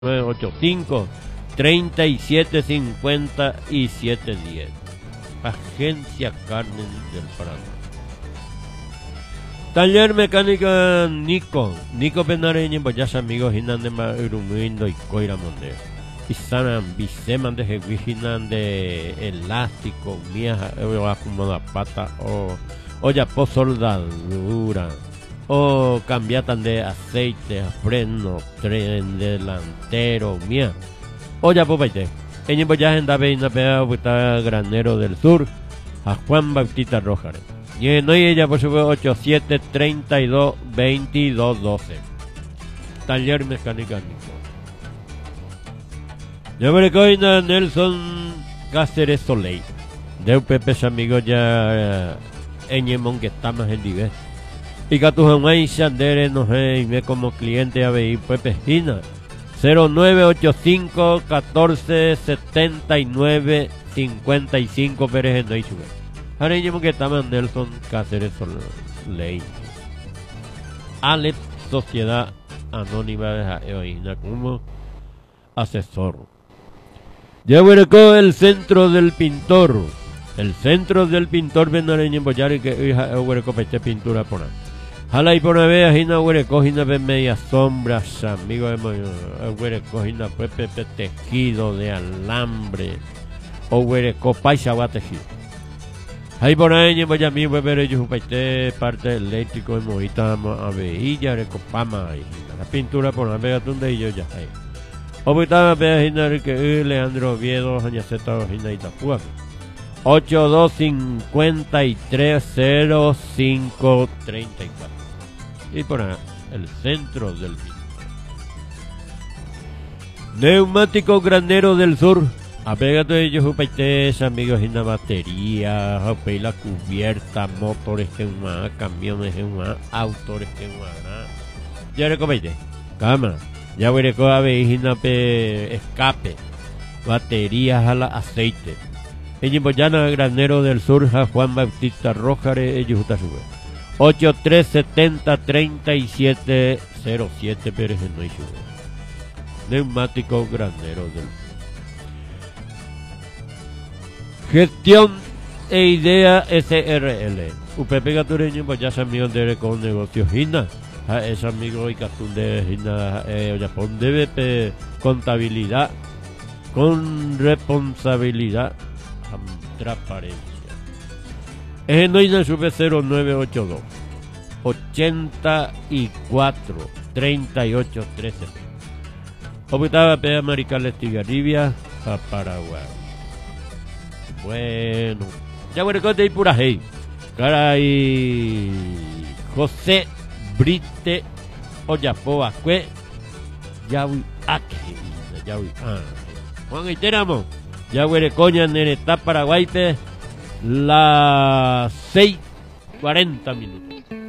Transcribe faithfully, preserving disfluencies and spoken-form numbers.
nueve ocho cinco, treinta y siete cincuenta y siete diez. Agencia Carmen del Prado. Taller Mecánica Nico. Nico Penareño, pues ya sus amigos hinan de Marumindo y Coira Monde. Y sanan, biseman de Jevijinan de elástico, mías, o como la pata, o, o ya por soldadura. O cambiatan de aceite, freno, tren delantero, mía. O ya popaite. En el ya en David Napea, Granero del Sur, a Juan Bautista Rojares. Y en hoy ella por su ocho siete treinta y dos veintidós doce. Taller Mecánica Nico. Yo me recuerdo Nelson Cáceres Soleil. De U P P amigos ya en el que está más en nivel. Y que tu jamás Shandere no sé, y me como cliente a ver Pepe Gina cero nueve ocho cinco catorce setenta y nueve cincuenta y cinco Pérez en Noichube. Ahora yo que estaba Nelson Cáceres Soleil. Alex Sociedad Anónima de Jaeoína como asesor. Ya hueco el centro del pintor. El centro del pintor Benareño Boyari que hueco para pintura por ahí. Jala y por una vez, hina huere cojina de media sombras, amigos de huere cojina pepe tejido de alambre, o huere copa y chagua tejido. Ahí por ahí, voy a mí, voy a ver ellos un parte eléctrico de mojita a veilla, de copama, la pintura por una vez, donde yo ya hay. O voy a ver, hina que Leandro Oviedo, Añaceta, hina y Tapua. ocho dos cincuenta y tres cero cinco treinta y cuatro. Y por ahí, el centro del pintor. Neumático Granero del Sur. Apégate de ellos, upaites, amigos, en la batería, upay la cubierta, motores que una, camiones que una, autores que una. Ya recopaite, cama. Ya voy a ver, escape, baterías a la aceite. En Yimboyana, Granero del Sur, a Juan Bautista Rojares, ellos está sube. ocho tres setenta treinta y siete cero siete Pérez en Noichube. Neumático Granero del Sur. Gestión e Idea S R L. U P P Gatureño, pues ya se amigos de con negocios Gina. Es amigo y Catún de Gina, eh, Japón de B P, contabilidad con responsabilidad. Transparencia. Es en Noina sube cero nueve ocho dos ochenta y cuatro treinta y ocho trece. Optaba Pea Maricales Tigaribia a Paraguay. Bueno, ya voy a contar y pura hey. Caray, José Brite Oyapoa Cue Yawi Ake Yawi Ah Juan Iteramo. Ya huele coña en etapa Paraguay, las seis cuarenta minutos.